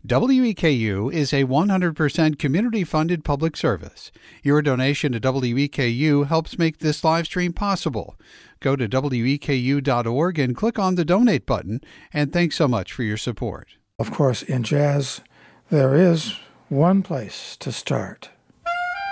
WEKU is a 100% community-funded public service. Your donation to WEKU helps make this live stream possible. Go to weku.org and click on the donate button, and thanks so much for your support. Of course, in jazz, there is one place to start.